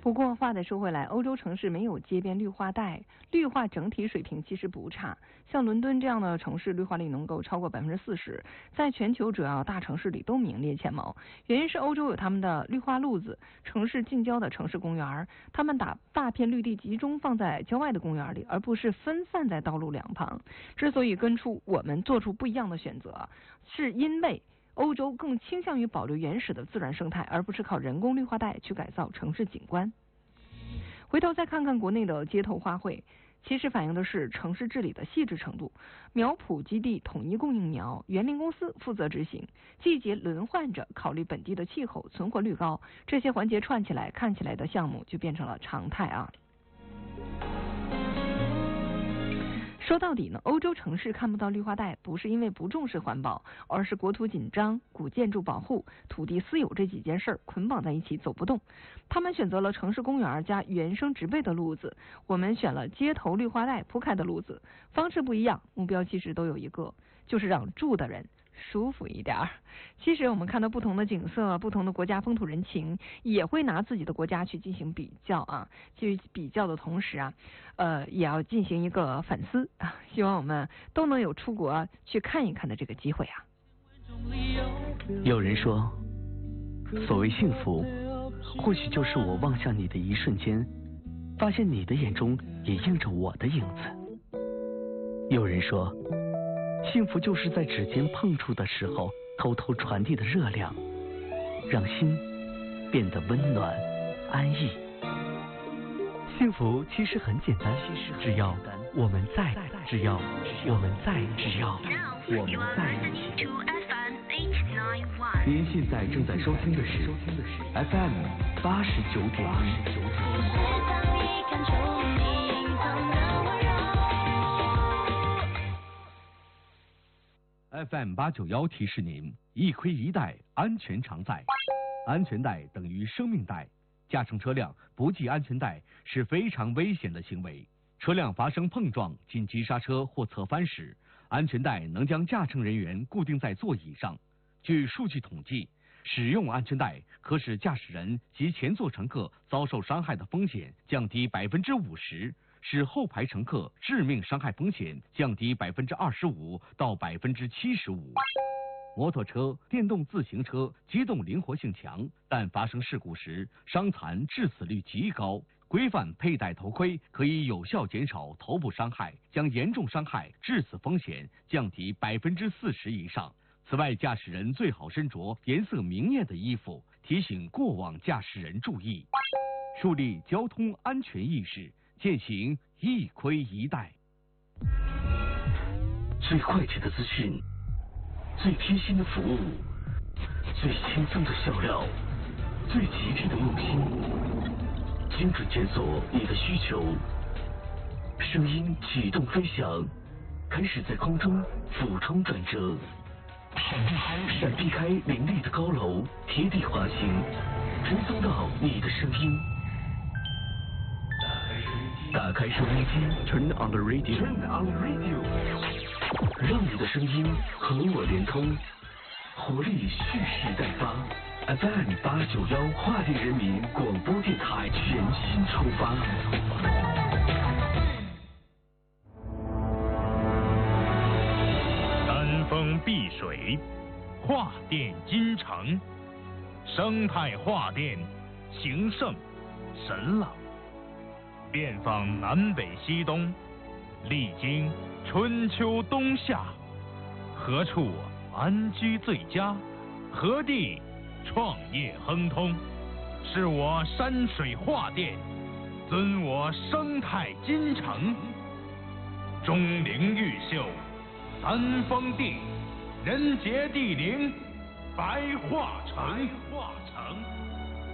不过话再说回来，欧洲城市没有街边绿化带，绿化整体水平其实不差。像伦敦这样的城市，绿化率能够超过40%，在全球主要大城市里都名列前茅。原因是欧洲有他们的绿化路子，城市近郊的城市公园，他们把大片绿地集中放在郊外的公园里，而不是分散在道路两旁。之所以跟我们做出不一样的选择，是因为欧洲更倾向于保留原始的自然生态，而不是靠人工绿化带去改造城市景观。回头再看看国内的街头花卉，其实反映的是城市治理的细致程度。苗圃基地统一供应苗，园林公司负责执行，季节轮换着考虑本地的气候，存活率高，这些环节串起来，看起来的项目就变成了常态啊。说到底呢，欧洲城市看不到绿化带，不是因为不重视环保，而是国土紧张、古建筑保护、土地私有这几件事捆绑在一起走不动。他们选择了城市公园加原生植被的路子，我们选了街头绿化带铺开的路子，方式不一样，目标其实都有一个，就是让住的人舒服一点。其实我们看到不同的景色，不同的国家风土人情，也会拿自己的国家去进行比较啊。去比较的同时啊，也要进行一个反思啊。希望我们都能有出国去看一看的这个机会啊。 有人说，所谓幸福，或许就是我望向你的一瞬间，发现你的眼中也映着我的影子。有人说，幸福就是在指尖碰触的时候，偷偷传递的热量，让心变得温暖安逸。幸福其实很简单，只要我们在，只要我们在，只要我们在一起。您现在正在收听的是 FM 89.1。 FM 891提示您：一盔一带，安全常在。安全带等于生命带，驾乘车辆不系安全带是非常危险的行为。车辆发生碰撞、紧急刹车或侧翻时，安全带能将驾乘人员固定在座椅上。据数据统计，使用安全带可使驾驶人及前座乘客遭受伤害的风险降低50%。使后排乘客致命伤害风险降低25%到75%。摩托车、电动自行车机动灵活性强，但发生事故时伤残致死率极高。规范佩戴头盔可以有效减少头部伤害，将严重伤害致死风险降低40%以上。此外，驾驶人最好身着颜色明艳的衣服，提醒过往驾驶人注意，树立交通安全意识。践行一盔一带， 最快捷的资讯，最贴心的服务，最轻松的笑料，最吉利的用心，精准检索你的需求。声音启动飞翔，开始在空中俯冲转折，闪避开林立的高楼，贴地滑行，追踪到你的声音。打开收音机 ，Turn on the radio， 让你的声音和我连通，活力蓄势待发。FM 891桦林人民广播电台全新出发。 山峰碧水，桦电金城，生态桦电，情圣神朗。遍访南北西东，历经春秋冬夏，何处安居最佳？何地创业亨通？是我山水桦电，尊我生态金城。钟灵毓秀，三峰地，人杰地灵，白桦城。